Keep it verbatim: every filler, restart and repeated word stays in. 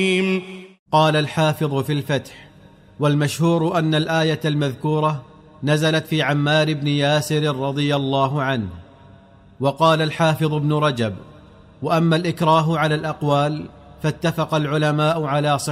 قال الحافظ في الفتح: والمشهور أن الآية المذكورة نزلت في عمار بن ياسر رضي الله عنه. وقال الحافظ ابن رجب: وأما الإكراه على الأقوال فاتفق العلماء على صحة